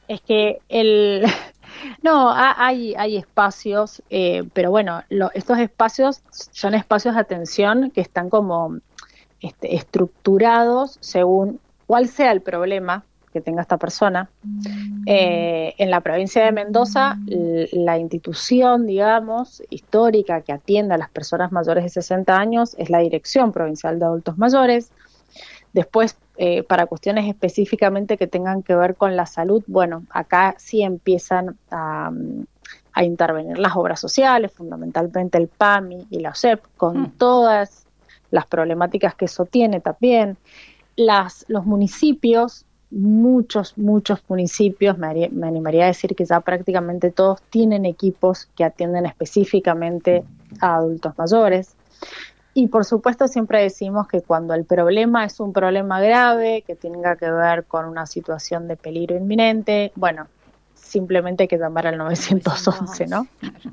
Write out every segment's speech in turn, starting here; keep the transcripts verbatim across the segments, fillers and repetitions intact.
Es que el... No, hay, hay espacios, eh, pero bueno, lo, estos espacios son espacios de atención que están como este, estructurados según cuál sea el problema que tenga esta persona. Eh, en la provincia de Mendoza, la institución, digamos, histórica que atiende a las personas mayores de sesenta años es la Dirección Provincial de Adultos Mayores. Después, eh, para cuestiones específicamente que tengan que ver con la salud, bueno, acá sí empiezan a, a intervenir las obras sociales, fundamentalmente el P A M I y la O S E P, con mm. todas las problemáticas que eso tiene también. Las, los municipios, muchos, muchos municipios, me, haría, me animaría a decir que ya prácticamente todos tienen equipos que atienden específicamente a adultos mayores. Y por supuesto siempre decimos que cuando el problema es un problema grave, que tenga que ver con una situación de peligro inminente, bueno, simplemente hay que llamar al nueve once, ¿no?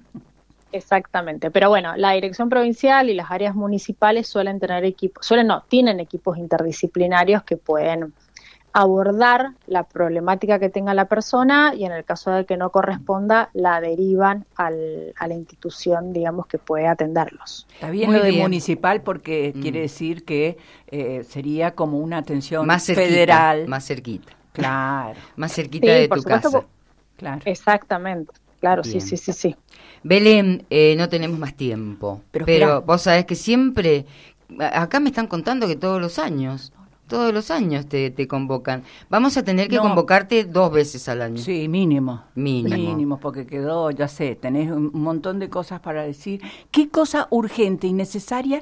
Exactamente. Pero bueno, la Dirección Provincial y las áreas municipales suelen tener equipos, suelen no, tienen equipos interdisciplinarios que pueden abordar la problemática que tenga la persona y en el caso de que no corresponda, la derivan al, a la institución, digamos, que puede atenderlos. Está bien Muy lo de bien. municipal porque mm. quiere decir que eh, sería como una atención más cerquita, federal. Más cerquita. Claro. Más cerquita sí, de tu supuesto, casa. Claro. Exactamente. Claro, bien. sí, sí, sí, sí. Belén, eh, no tenemos más tiempo, pero, pero vos sabés que siempre, acá me están contando que todos los años... Todos los años te, te convocan. Vamos a tener que no. convocarte dos veces al año. Sí, mínimo. Mínimo. Mínimo, porque quedó, ya sé, tenés un montón de cosas para decir. ¿Qué cosa urgente y necesaria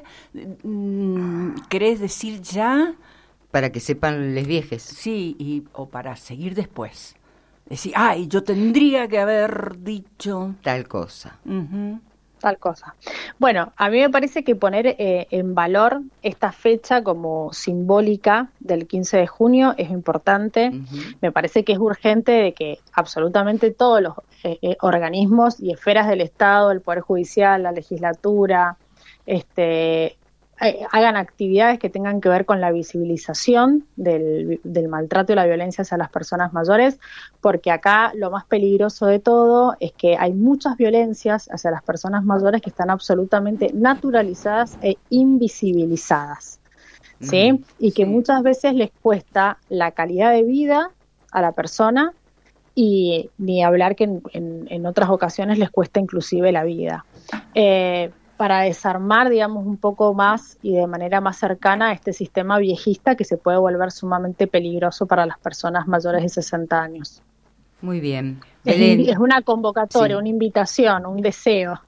mmm, querés decir ya? Para que sepan les viejes. Sí, y, o para seguir después. Decir, ay, yo tendría que haber dicho... Tal cosa. Uh-huh. Tal cosa. Bueno, a mí me parece que poner eh, en valor esta fecha como simbólica del quince de junio es importante. Uh-huh. Me parece que es urgente de que absolutamente todos los eh, eh, organismos y esferas del Estado, el Poder Judicial, la legislatura, este, eh, hagan actividades que tengan que ver con la visibilización del, del maltrato y la violencia hacia las personas mayores, porque acá lo más peligroso de todo es que hay muchas violencias hacia las personas mayores que están absolutamente naturalizadas e invisibilizadas, ¿sí? Mm, y que sí. muchas veces les cuesta la calidad de vida a la persona y ni hablar que en, en, en otras ocasiones les cuesta inclusive la vida. Eh, para desarmar, digamos, un poco más y de manera más cercana este sistema viejista que se puede volver sumamente peligroso para las personas mayores de sesenta años. Muy bien. Es, es una convocatoria, sí. una invitación, un deseo.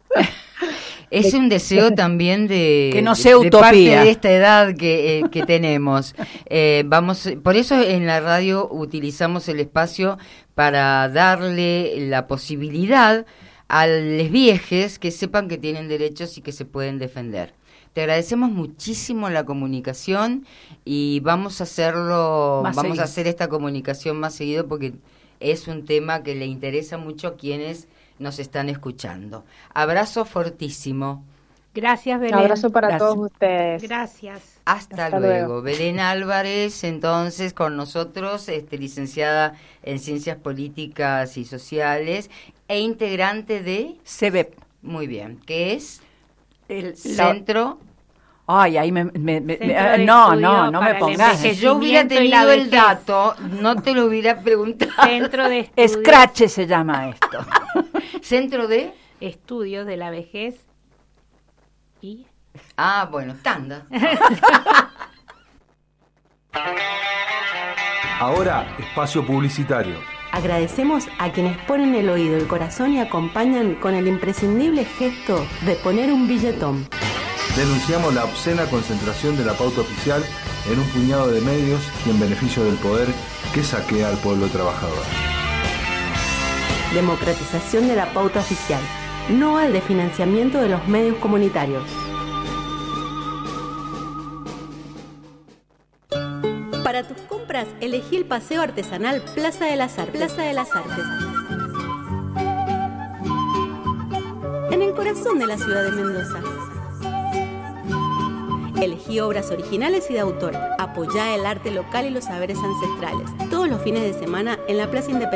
Es un deseo también de que no sea de, utopía. De parte de esta edad que, eh, que tenemos. Eh, vamos, por eso en la radio utilizamos el espacio para darle la posibilidad a los viejes que sepan que tienen derechos y que se pueden defender. Te agradecemos muchísimo la comunicación y vamos a hacerlo, más vamos seguido. a hacer esta comunicación más seguido porque es un tema que le interesa mucho a quienes nos están escuchando. Abrazo fortísimo. Gracias, Belén. Un abrazo para Gracias. todos ustedes. Gracias. Hasta, Hasta luego. luego. Belén Álvarez, entonces, con nosotros, este, licenciada en Ciencias Políticas y Sociales e integrante de C E B E P. Muy bien. ¿Qué es? El Centro... Ay, ahí me... me, me, me no, no, no me pongas. Si yo hubiera tenido el dato, no te lo hubiera preguntado. Centro de Estudios... Scratch se llama esto. Centro de... Estudios de la Vejez y... Ah, bueno, tanda. Ahora, espacio publicitario. Agradecemos a quienes ponen el oído, el corazón y acompañan con el imprescindible gesto de poner un billetón. Denunciamos la obscena concentración de la pauta oficial en un puñado de medios y en beneficio del poder que saquea al pueblo trabajador. Democratización de la pauta oficial, no al de financiamiento de los medios comunitarios. Para tus compras, elegí el paseo artesanal Plaza de las Artes. Plaza de las Artes. En el corazón de la ciudad de Mendoza. Elegí obras originales y de autor. Apoyá el arte local y los saberes ancestrales. Todos los fines de semana en la Plaza Independencia.